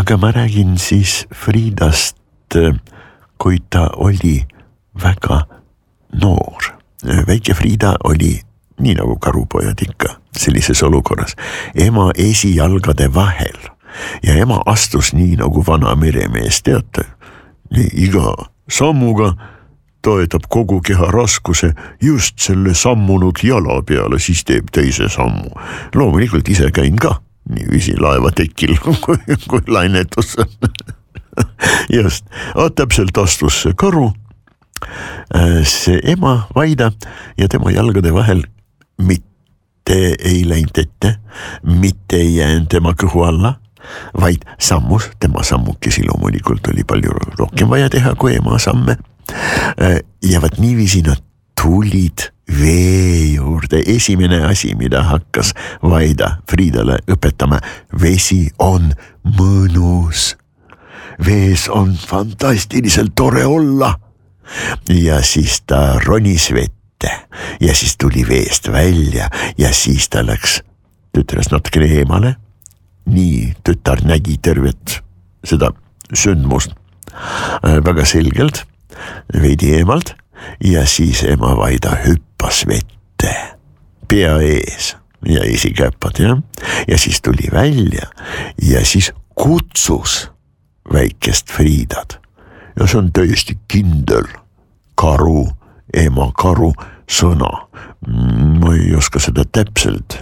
aga ma räägin siis Friedast, kui ta oli väga noor. Väike Frieda oli, nii nagu karupojad ikka, sellises olukorras, ema esijalgade vahel ja ema astus nii nagu vana meremees, teate, nii iga sammuga toetab kogu keha raskuse just selle sammunud jala peale, siis teeb teise sammu. Loomulikult ise käin ka niiviisi laeva tekil, kui lainetus on. Just, täpselt astus see karu, see ema Vaida ja tema jalgade vahel mitte ei läinud ette, mitte ei jäänud tema kõhu alla, vaid sammus, tema sammukesi loomulikult oli palju rohkem vaja teha kui ema samme. Ja vaat niiviisi nad tulid vee juurde. Esimene asi, mida hakkas Vaida Friedale õpetama, vesi on mõnus. Vees on fantastiliselt tore olla. Ja siis ta ronis vette ja siis tuli veest välja ja siis ta läks tütrast natukene eemale. Nii tütar nägi tervet seda sündmust väga selgelt, veidi eemalt ja siis ema Vaida hüppas vette pea ees ja esikäpad ja siis tuli välja ja siis kutsus väikest Friedat ja see on täiesti kindel karu, ema karu sõna. Ma ei oska seda täpselt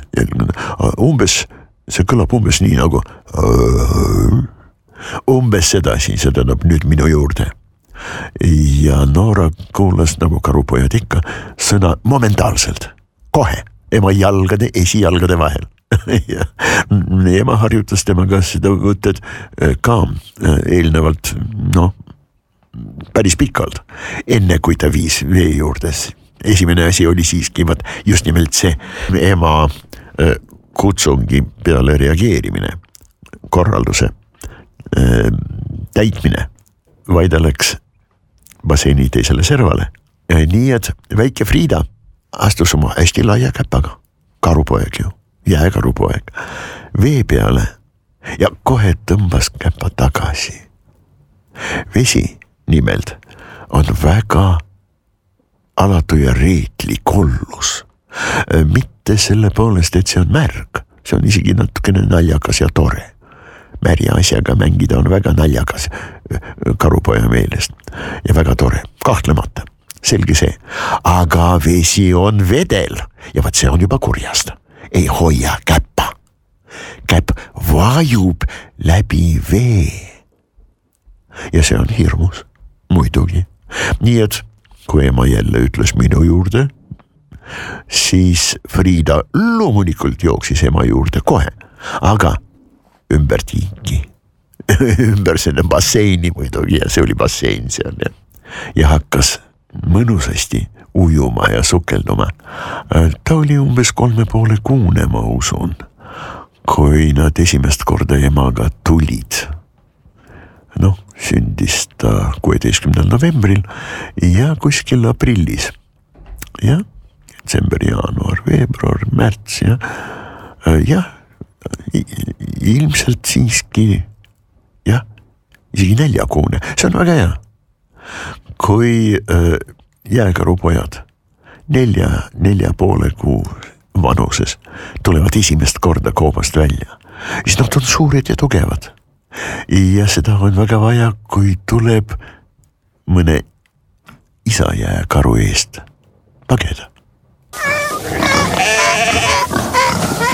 see kõlab umbes nii nagu umbes sedasi, see tähendab nüüd minu juurde. Ja Noora kuulas nagu karupojad ikka sõna momentaalselt, kohe, ema jalgade, esijalgade vahel. Ja ema harjutas temaga seda võtted ka eelnevalt, päris pikalt, enne kui ta viis vee juurdes. Esimene asi oli siiski just nimelt see ema kutsungi peale reageerimine, korralduse täitmine. Vaida läks basseini teisele servale. Nii et väike Frieda astus oma hästi laia käpaga, karupoeg ju, jääkarupoeg, vee peale ja kohe tõmbas käpa tagasi. Vesi nimelt on väga alatu ja reetli kollus. Mitte selle poolest, et see on märg, see on isegi natukene naljakas ja tore. Märja asjaga mängida on väga naljakas karupoja meelest ja väga tore, kahtlemata, selge see. Aga vesi on vedel ja vaat see on juba kurjast. Ei hoia käppa. Käpp vajub läbi vee. Ja see on hirmus, muidugi. Nii et kui ema jälle ütles minu juurde, siis Frieda loomulikult jooksis ema juurde kohe, aga ümber tiiki, ümber selle basseini muidugi ja see oli bassein seal ja hakkas mõnusasti ujuma ja sukelduma. Ta oli umbes 3,5-kuune, ma usun, kui nad esimest korda emaga tulid. Sündis ta 16. novembril ja kuskil aprillis. Ja detsember, jaanuar, veebruar, märts ja ilmselt siiski isegi 4-kuune. See on väga hea. Kui jääkarupojad 4,5 kuu vanuses tulevad esimest korda koobast välja, siis nad on suured ja tugevad. Ja seda on väga vaja, kui tuleb mõne isa jääkaru eest pageda.